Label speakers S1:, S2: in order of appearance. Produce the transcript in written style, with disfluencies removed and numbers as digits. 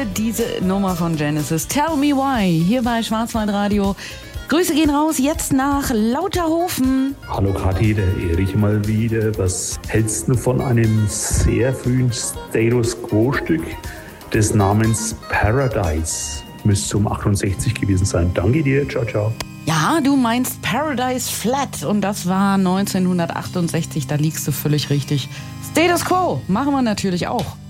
S1: Diese Nummer von Genesis, Tell Me Why, hier bei Schwarzwaldradio. Grüße gehen raus, jetzt nach Lauterhofen.
S2: Hallo Kathi, der Erich mal wieder. Was hältst du von einem sehr frühen Status Quo-Stück des Namens Paradise? Müsste um 68 gewesen sein. Danke dir, ciao, ciao.
S1: Ja, du meinst Paradise Flat und das war 1968, da liegst du völlig richtig. Status Quo machen wir natürlich auch.